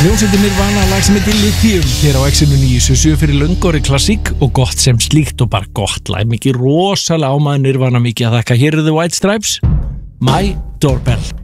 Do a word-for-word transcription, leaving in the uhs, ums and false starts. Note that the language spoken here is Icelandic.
Hljómsveitin Nirvana, lag sem heitir Lithium hér á X-inu níu sjö fyrir löngóri klassík og gott sem slíkt og bara gott lag, mikið rosalega ámaður Nirvana mikið að þakka. Hér eru The White Stripes, My Doorbell.